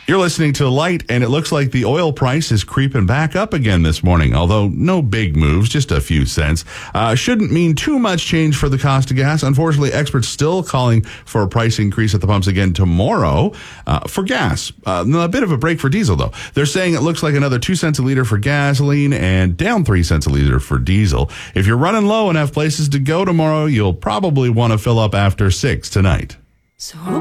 You're listening to Light, and it looks like the oil price is creeping back up again this morning, although no big moves, just a few cents. Shouldn't mean too much change for the cost of gas. Unfortunately, experts still calling for a price increase at the pumps again tomorrow for gas. A bit of a break for diesel, though. They're saying it looks like another 2 cents a liter for gasoline and down 3 cents a liter for diesel. If you're running low and have places to go tomorrow, you'll probably want to fill up after 6 tonight. So